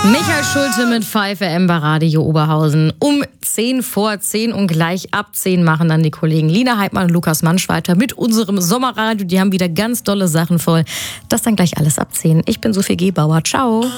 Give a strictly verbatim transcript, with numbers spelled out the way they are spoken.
Michael Schulte mit five A M bei Radio Oberhausen. Um zehn vor zehn und gleich ab zehn machen dann die Kollegen Lina Heidmann und Lukas Mansch weiter mit unserem Sommerradio. Die haben wieder ganz dolle Sachen voll. Das dann gleich alles ab zehn. Ich bin Sophie Gebauer. Ciao.